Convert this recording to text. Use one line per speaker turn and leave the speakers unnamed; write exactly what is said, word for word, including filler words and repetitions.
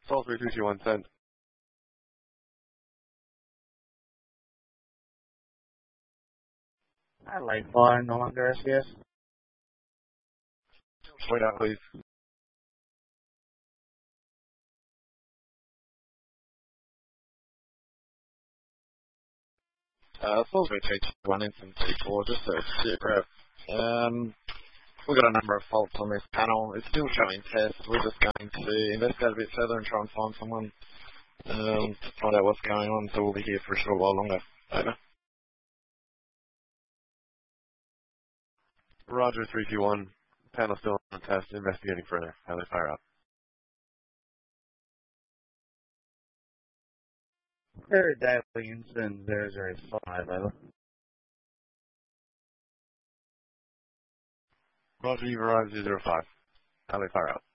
Sol three two two one, send.
I like flying, no longer S B S.
Wait out, please.
Uh, Sol three two two one, instant C four, just a sit rep. Um, we've got a number of faults on this panel. It's still showing tests. We're just going to investigate a bit further and try and find someone um, to find out what's going on, so we'll be here for a short while longer. Over.
Roger three two one. Panel still on test, investigating further. Highly fire up.
Very daily incident zero zero five, over.
Roger, you've arrived zero zero five. Highly fire up.